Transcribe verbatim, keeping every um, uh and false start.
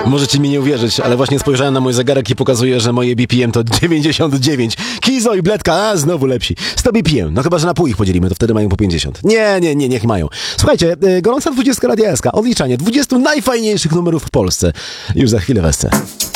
Możecie mi nie uwierzyć, ale właśnie spojrzałem na mój zegarek i pokazuje, że moje B P M to dziewięćdziesiąt dziewięć. Kizo i Bledka, a znowu lepsi. sto B P M, no chyba, że na pół ich podzielimy, to wtedy mają po pięćdziesiąt. Nie, nie, nie, niech mają. Słuchajcie, y, gorąca dwudziestka Radia S K, odliczanie dwudziestu najfajniejszych numerów w Polsce. Już za chwilę w S C.